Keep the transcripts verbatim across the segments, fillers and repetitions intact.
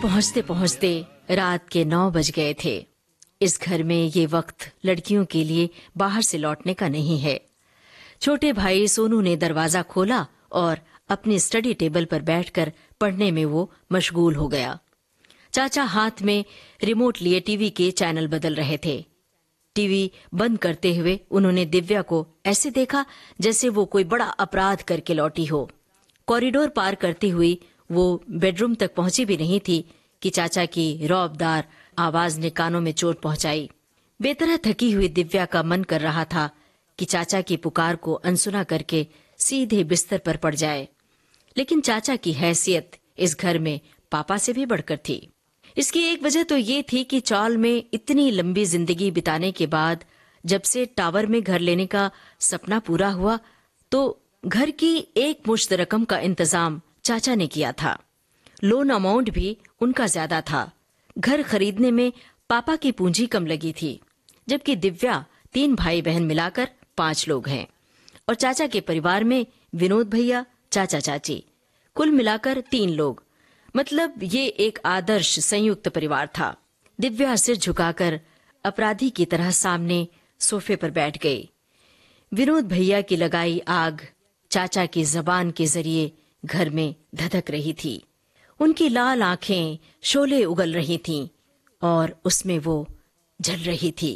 पहुंचते पहुंचते रात के नौ बज गए थे। इस घर में ये वक्त लड़कियों के लिए बाहर से लौटने का नहीं है। छोटे भाई सोनू ने दरवाजा खोला और अपनी स्टडी टेबल पर बैठकर पढ़ने में वो मशगूल हो गया। चाचा हाथ में रिमोट लिए टीवी के चैनल बदल रहे थे। टीवी बंद करते हुए उन्होंने दिव्या को ऐसे देखा जैसे वो कोई बड़ा अपराध करके लौटी हो। कॉरिडोर पार करती हुई वो बेडरूम तक पहुंची भी नहीं थी कि चाचा की रौबदार आवाज ने कानों में चोट पहुंचाई। बेतरह थकी हुई दिव्या का मन कर रहा था कि चाचा की पुकार को अनसुना करके सीधे बिस्तर पर पड़ जाए, लेकिन चाचा की हैसियत इस घर में पापा से भी बढ़कर थी। इसकी एक वजह तो ये थी कि चौल में इतनी लंबी जिंदगी बिताने के बाद जब से टावर में घर लेने का सपना पूरा हुआ तो घर की एक मुश्त रकम का इंतजाम चाचा ने किया था। लोन अमाउंट भी उनका ज्यादा था। घर खरीदने में पापा की पूंजी कम लगी थी, जबकि दिव्या तीन भाई बहन मिलाकर पांच लोग हैं और चाचा के परिवार में विनोद भैया, चाचा चाची, कुल मिलाकर तीन लोग। मतलब ये एक आदर्श संयुक्त परिवार था। दिव्या सिर झुकाकर अपराधी की तरह सामने सोफे पर बैठ गई। विनोद भैया की लगाई आग चाचा की जबान के जरिए घर में धधक रही थी। उनकी लाल आंखें शोले उगल रही थीं और उसमें वो जल रही थी।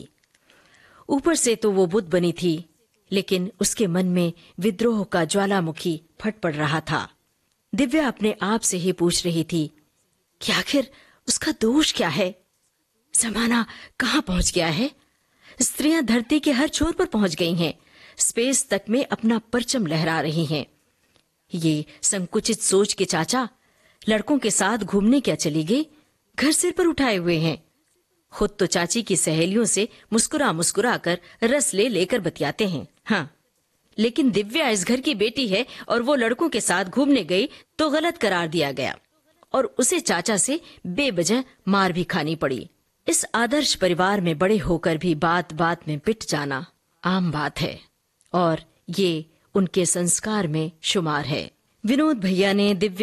ऊपर से तो वो बुद्ध बनी थी, लेकिन उसके मन में विद्रोह का ज्वालामुखी फट पड़ रहा था। दिव्या अपने आप से ही पूछ रही थी कि आखिर उसका दोष क्या है? जमाना कहाँ पहुंच गया है? स्त्रियां धरती के हर छोर पर पहुंच गई हैं, स्पेस तक में अपना परचम लहरा रही हैं। ये संकुचित सोच के चाचा लड़कों के साथ घूमने क्या चली गई, घर सिर पर उठाए हुए हैं। खुद तो चाची की सहेलियों से मुस्कुरा मुस्कुरा कर रस ले लेकर बतियाते हैं। हाँ, लेकिन दिव्या इस घर की बेटी है और वो लड़कों के साथ घूमने गई तो गलत करार दिया गया और उसे चाचा से बेवजह मार भी खानी पड़ी। इस आदर्श परिवार में बड़े होकर भी बात बात में पिट जाना आम बात है और ये उनके संस्कार में शुमार है। विनोद भैया ने दिव्या